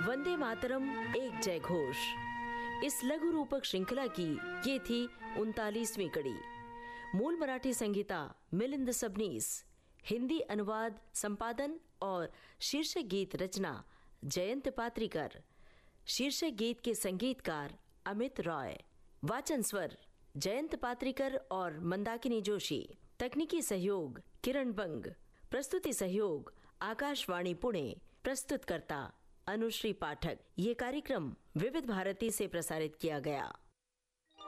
वंदे मातरम एक जय घोष। इस लघु रूपक श्रृंखला की ये थी 39वीं कड़ी। मूल मराठी संगीता मिलिंद सबनीस, हिंदी अनुवाद, संपादन और शीर्षक गीत रचना जयंत पात्रिकर, शीर्षक गीत के संगीतकार अमित रॉय, वाचन स्वर जयंत पात्रिकर और मंदाकिनी जोशी, तकनीकी सहयोग किरण बंग, प्रस्तुति सहयोग आकाशवाणी पुणे, प्रस्तुतकर्ता अनुश्री पाठक। ये कार्यक्रम विविध भारती से प्रसारित किया गया।